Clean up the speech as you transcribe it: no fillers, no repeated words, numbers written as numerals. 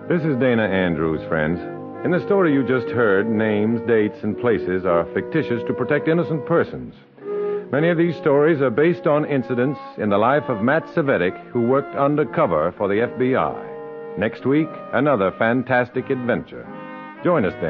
This is Dana Andrews, friends. In the story you just heard, names, dates, and places are fictitious to protect innocent persons. Many of these stories are based on incidents in the life of Matt Cvetic, who worked undercover for the FBI. Next week, another fantastic adventure. Join us then.